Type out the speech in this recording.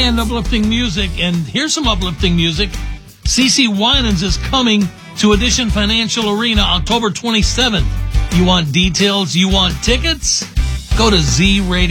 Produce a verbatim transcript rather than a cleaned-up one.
and uplifting music. And here's some uplifting music. CeCe Winans is coming to Edition Financial Arena October twenty-seventh. You want details? You want tickets? Go to Z Radio.